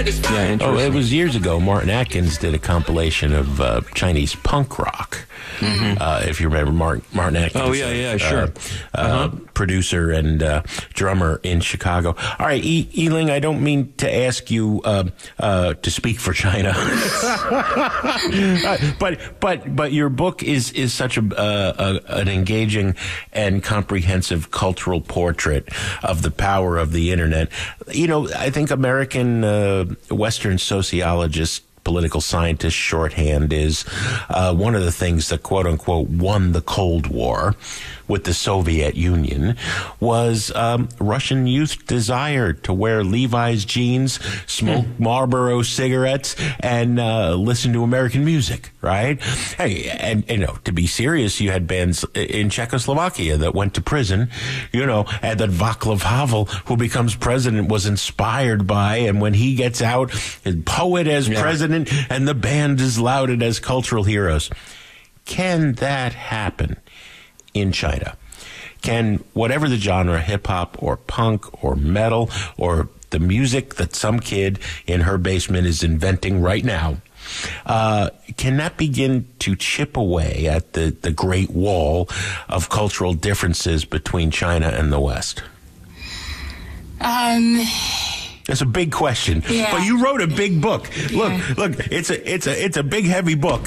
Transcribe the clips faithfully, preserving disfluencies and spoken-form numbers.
Yeah, oh, it was years ago. Martin Atkins did a compilation of uh, Chinese punk rock. Mm-hmm. Uh, if you remember, Mark, Martin Atkins. Oh, yeah, yeah, sure. Uh, uh-huh. Producer and uh, drummer in Chicago. All right, E- Yiling, I don't mean to ask you uh, uh, to speak for China, uh, but but but your book is is such a, uh, a an engaging and comprehensive cultural portrait of the power of the internet. You know, I think American uh, Western sociologists, political scientists, shorthand is uh, one of the things that, quote unquote, won the Cold War with the Soviet Union was um, Russian youth desire to wear Levi's jeans, smoke mm. Marlboro cigarettes, and uh, listen to American music, right? Hey, and, you know, to be serious, you had bands in Czechoslovakia that went to prison, you know, and that Václav Havel, who becomes president, was inspired by, and when he gets out, his poet as yeah. president, and the band is lauded as cultural heroes. Can that happen in China? Can whatever the genre, hip-hop or punk or metal or the music that some kid in her basement is inventing right now, uh, can that begin to chip away at the, the great wall of cultural differences between China and the West? Um... That's a big question, yeah. but you wrote a big book. Yeah. Look, look, it's a, it's a, it's a big, heavy book.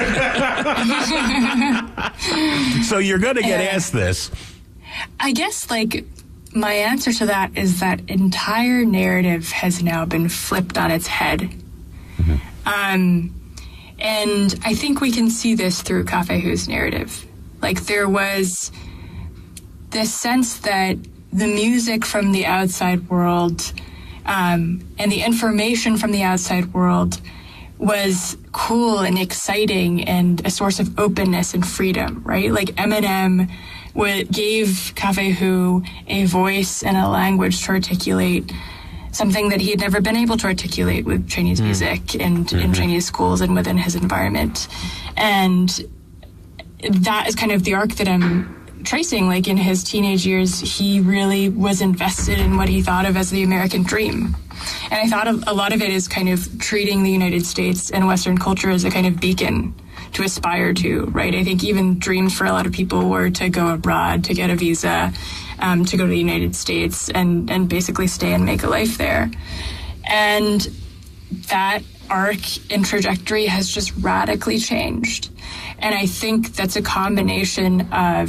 So you're going to get uh, asked this. I guess, like, my answer to that is that entire narrative has now been flipped on its head. Mm-hmm. Um, and I think we can see this through Cafe Hu's narrative. Like, there was this sense that the music from the outside world Um, and the information from the outside world was cool and exciting and a source of openness and freedom, right? Like Eminem w- gave Cafe Hu a voice and a language to articulate something that he had never been able to articulate with Chinese mm. music and mm-hmm. in Chinese schools and within his environment. And that is kind of the arc that I'm tracing. Like, in his teenage years, he really was invested in what he thought of as the American dream. And I thought of, a lot of it is kind of treating the United States and Western culture as a kind of beacon to aspire to, right? I think even dreams for a lot of people were to go abroad, to get a visa, um, to go to the United States and, and basically stay and make a life there. And that arc and trajectory has just radically changed. And I think that's a combination of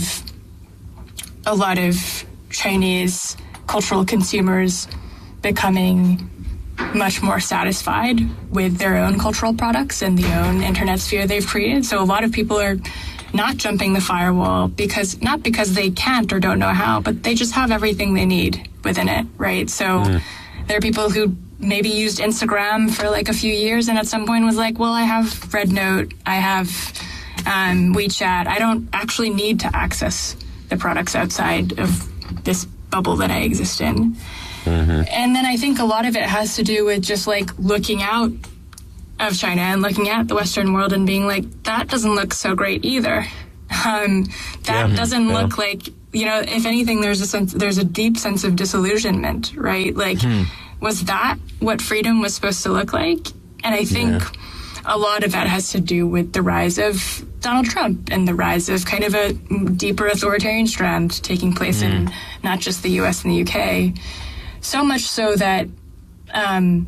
a lot of Chinese cultural consumers becoming much more satisfied with their own cultural products and the own internet sphere they've created. So a lot of people are not jumping the firewall because, not because they can't or don't know how, but they just have everything they need within it, right? So mm. there are people who maybe used Instagram for like a few years and at some point was like, well, I have RedNote, I have um, WeChat. I don't actually need to access the products outside of this bubble that I exist in. Mm-hmm. And then I think a lot of it has to do with just like looking out of China and looking at the Western world and being like, that doesn't look so great either. Um, that yeah, doesn't yeah. look like, you know, if anything, there's a sense, there's a deep sense of disillusionment, right? Like, hmm. was that what freedom was supposed to look like? And I think yeah. a lot of that has to do with the rise of Donald Trump and the rise of kind of a deeper authoritarian strand taking place mm. in not just the U S and the U K. So much so that um,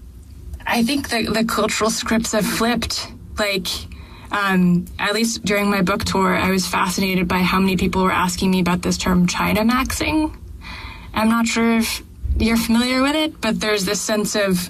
I think the, the cultural scripts have flipped. Like, um, at least during my book tour, I was fascinated by how many people were asking me about this term China maxing. I'm not sure if you're familiar with it, but there's this sense of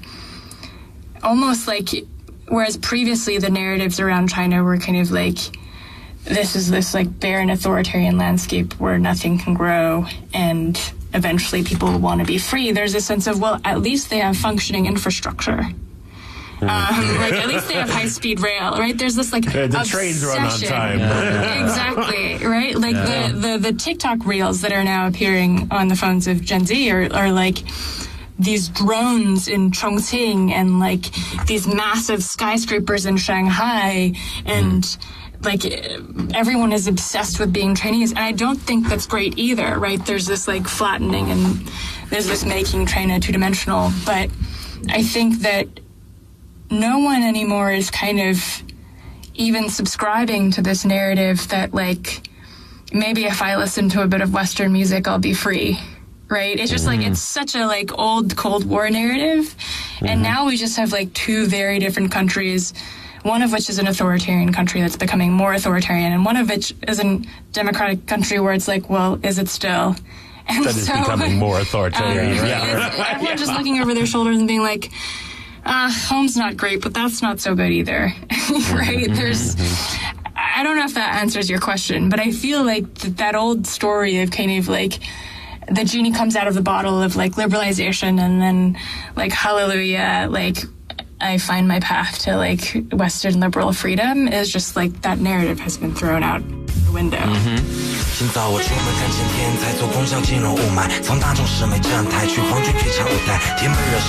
almost like, whereas previously the narratives around China were kind of like, this is this like barren authoritarian landscape where nothing can grow and eventually people will want to be free. There's a sense of, well, at least they have functioning infrastructure. Um, like at least they have high-speed rail, right? There's this like yeah, the obsession. Trains run on time. Exactly, right? Like yeah. the, the, the TikTok reels that are now appearing on the phones of Gen Z are, are like these drones in Chongqing and like these massive skyscrapers in Shanghai and mm. like everyone is obsessed with being Chinese, and I don't think that's great either, right? There's this like flattening and there's this making China two-dimensional, but I think that no one anymore is kind of even subscribing to this narrative that, like, maybe if I listen to a bit of Western music, I'll be free, right? It's just mm-hmm. like, it's such a, like, old Cold War narrative. Mm-hmm. And now we just have, like, two very different countries, one of which is an authoritarian country that's becoming more authoritarian, and one of which is a democratic country where it's like, well, is it still? And that is so, becoming more authoritarian. Um, yeah. Everyone yeah. just looking over their shoulders and being like, uh, home's not great, but that's not so good either, right? There's, I don't know if that answers your question, but I feel like th- that old story of kind of like the genie comes out of the bottle of like liberalization and then like, hallelujah, like I find my path to like Western liberal freedom is just like that narrative has been thrown out the window. Mm-hmm. 今早我出门赶今天才坐公交进入雾霾，从大众审美站台去皇军剧场舞台，天闷热。